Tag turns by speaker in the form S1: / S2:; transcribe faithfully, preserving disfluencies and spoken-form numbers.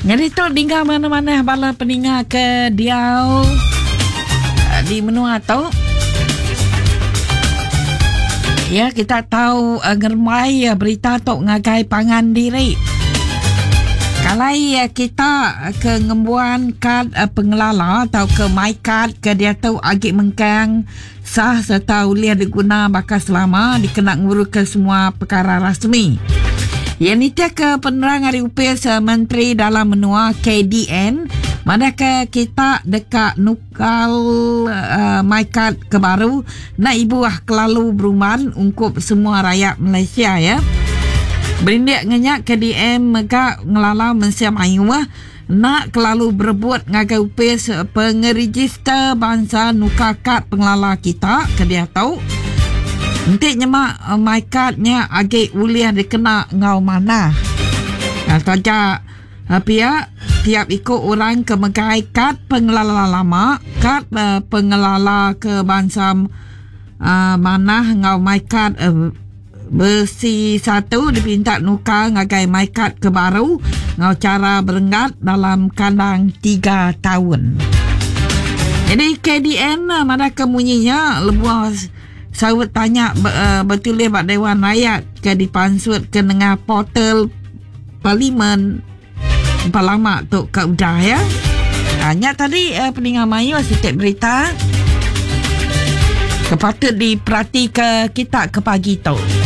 S1: Jadi tu tinggal mana-mana bala peninga ke Diau di menua tu. Ya, kita tahu uh, ngermai uh, berita tu ngagai pangan diri. Kalau uh, kita uh, ke ngembuan kad uh, pengelala atau ke my card ke dia tu agak mengkang sah serta uliah diguna bakal selama dikena ngurus ke semua perkara rasmi. Yang ni ke penerang hari upis uh, Menteri dalam menua K D N. Manakah kita dekat nukal uh, my card ke baru nak ibu ah kelalu beruman untuk semua rakyat Malaysia ya. Berindik ngenyak K D M mega ngelala mensiam ayuah nak kelalu berebut ngagai upis pengeregister bangsa nuka kad pengelala kita ke dia tahu. Nanti nyemak uh, my cardnya agak uliah dikena ngau mana. Nah, saja uh, pihak tiap ikut orang ke megai kad pengelala lama, kad uh, pengelala ke bangsa uh, mana ngau my card uh, versi satu dipinta nuka ngagai my card ke baru ngau cara berenggat dalam kandang tiga tahun. Jadi K D N uh, mana kemunyinya lebuah sawut tanya uh, betul le bak Dewan Rakyat ke dipansut ke dengan portal Parlimen lama tu kat udah ya. Hanya tadi uh, peningat mayu sikit berita kepatut diperhati ke kita ke pagi tu.